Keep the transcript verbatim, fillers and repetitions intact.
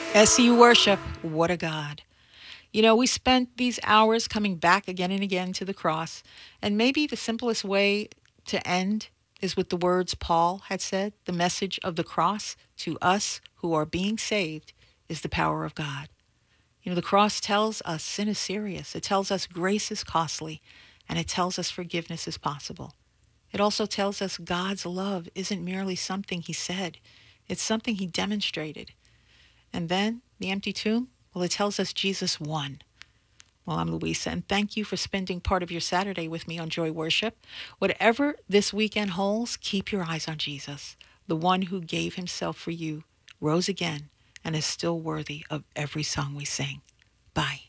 S C U worship, what a God. You know, we spent these hours coming back again and again to the cross, and maybe the simplest way to end is with the words Paul had said: the message of the cross to us who are being saved is the power of God. You know, the cross tells us sin is serious, it tells us grace is costly, and it tells us forgiveness is possible. It also tells us God's love isn't merely something he said, it's something he demonstrated. And then the empty tomb, well, it tells us Jesus won. Well, I'm Louisa, and thank you for spending part of your Saturday with me on Joy Worship. Whatever this weekend holds, keep your eyes on Jesus, the one who gave himself for you, rose again, and is still worthy of every song we sing. Bye.